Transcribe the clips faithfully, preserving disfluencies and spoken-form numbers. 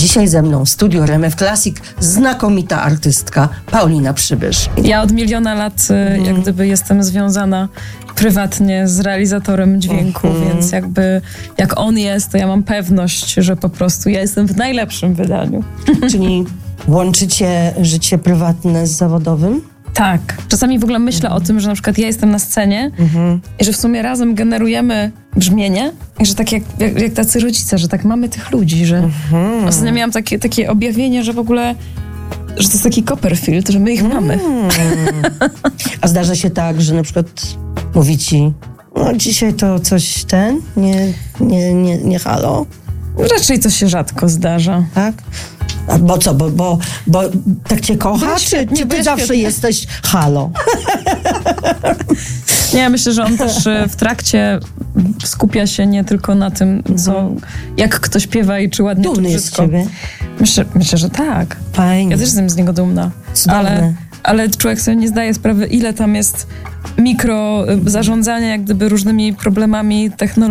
Dzisiaj ze mną w studiu R M F Classic znakomita artystka Paulina Przybysz. Ja od miliona lat mm. jak gdyby jestem związana prywatnie z realizatorem dźwięku, mm-hmm. więc jakby jak on jest, to ja mam pewność, że po prostu ja jestem w najlepszym wydaniu. Czyli łączycie życie prywatne z zawodowym? Tak. Czasami w ogóle myślę mm. o tym, że na przykład ja jestem na scenie mm-hmm. i że w sumie razem generujemy brzmienie i że tak jak, jak, jak tacy rodzice, że tak mamy tych ludzi, że mm-hmm. ostatnio miałam takie, takie objawienie, że w ogóle że to jest taki Copperfield, że my ich mm. mamy. A zdarza się tak, że na przykład mówi ci, no dzisiaj to coś ten, nie, nie, nie, nie halo? Raczej to się rzadko zdarza. Tak? A bo co, bo, bo, bo tak cię kocha, no, czy, świetnie, czy ty ja zawsze świetnie. jesteś halo? Nie, myślę, że on też w trakcie skupia się nie tylko na tym, co, jak kto śpiewa i czy ładnie, Dumny czy jest z brzydko. ciebie. Myślę, myślę, że tak. Fajnie. Ja też jestem z niego dumna. Ale, ale człowiek sobie nie zdaje sprawy, ile tam jest mikro zarządzania jak gdyby różnymi problemami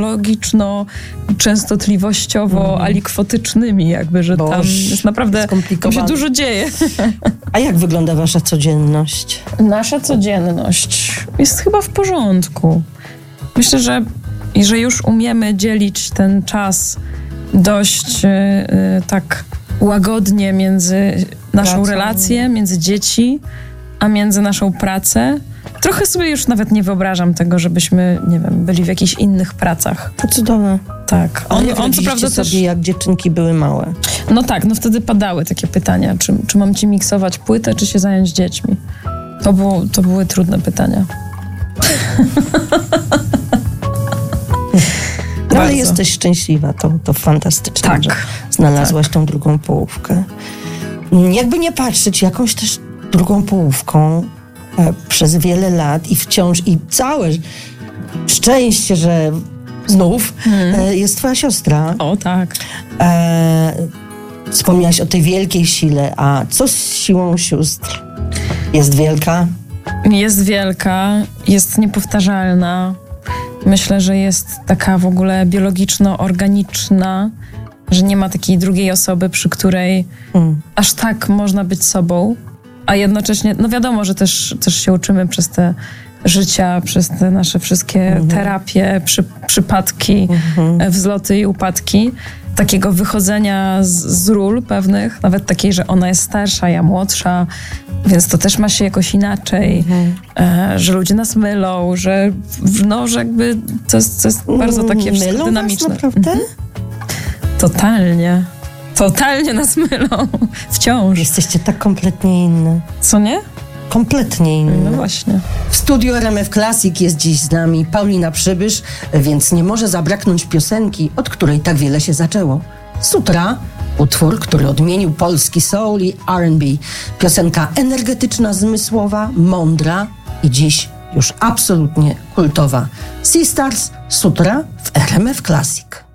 technologiczno-częstotliwościowo-alikwotycznymi jakby, że Boż, tam jest naprawdę, tam się dużo dzieje. A jak wygląda wasza codzienność? Nasza codzienność jest chyba w porządku. Myślę, że, że już umiemy dzielić ten czas dość yy, tak łagodnie między naszą Pracą. relację, między dzieci, a między naszą pracę. Trochę sobie już nawet nie wyobrażam tego, żebyśmy, nie wiem, byli w jakichś innych pracach. To cudowne. Tak. On, On, on co prawda sobie, też... jak dziewczynki były małe. No tak, no wtedy padały takie pytania, czy, czy mam ci miksować płytę, czy się zająć dziećmi. To, było, to były trudne pytania. No, ale jesteś szczęśliwa, to, to fantastyczne, tak, że znalazłaś tak. tą drugą połówkę. Jakby nie patrzeć, jakąś też drugą połówką e, przez wiele lat i wciąż i całe szczęście, że znów hmm. e, jest twoja siostra. O tak. E, wspomniałaś o tej wielkiej sile, a co z siłą sióstr? Jest wielka? Jest wielka, jest niepowtarzalna. Myślę, że jest taka w ogóle biologiczno-organiczna, że nie ma takiej drugiej osoby, przy której hmm. aż tak można być sobą, a jednocześnie, no wiadomo, że też, też się uczymy przez te życia, przez te nasze wszystkie mm-hmm. terapie, przy, przypadki, mm-hmm. wzloty i upadki, takiego wychodzenia z, z ról pewnych, nawet takiej, że ona jest starsza, ja młodsza, więc to też ma się jakoś inaczej, mm-hmm. e, że ludzie nas mylą, że no, że jakby to jest, to jest bardzo takie wszystko mylą dynamiczne. Was naprawdę? Mhm. Totalnie. Totalnie nas mylą. Wciąż. Jesteście tak kompletnie inne. Co nie? Kompletnie inne. No właśnie. W studiu R M F Classic jest dziś z nami Paulina Przybysz, więc nie może zabraknąć piosenki, od której tak wiele się zaczęło. Sutra, utwór, który odmienił polski soul i R and B. Piosenka energetyczna, zmysłowa, mądra i dziś już absolutnie kultowa. Sisters, Sutra w R M F Classic.